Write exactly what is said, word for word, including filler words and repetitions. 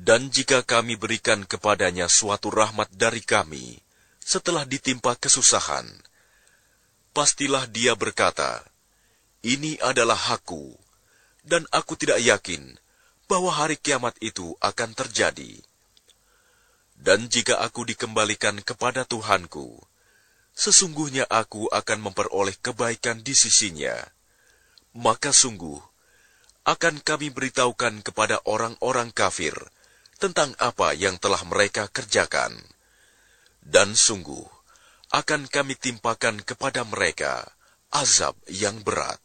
Dan jika kami berikan kepadanya suatu rahmat dari kami, setelah ditimpa kesusahan, pastilah dia berkata, "Ini adalah hakku, dan aku tidak yakin bahwa hari kiamat itu akan terjadi." Dan jika aku dikembalikan kepada Tuhanku, sesungguhnya aku akan memperoleh kebaikan di sisinya, maka sungguh akan kami beritahukan kepada orang-orang kafir tentang apa yang telah mereka kerjakan. Dan sungguh akan kami timpakan kepada mereka azab yang berat.